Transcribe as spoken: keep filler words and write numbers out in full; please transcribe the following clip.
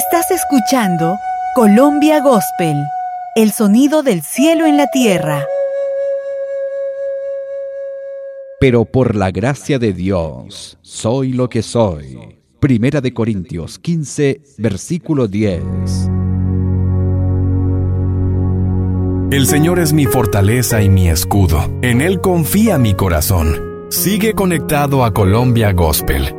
Estás escuchando Colombia Gospel, el sonido del cielo en la tierra. Pero por la gracia de Dios, soy lo que soy. Primera de Corintios quince, versículo diez. El Señor es mi fortaleza y mi escudo. En Él confía mi corazón. Sigue conectado a Colombia Gospel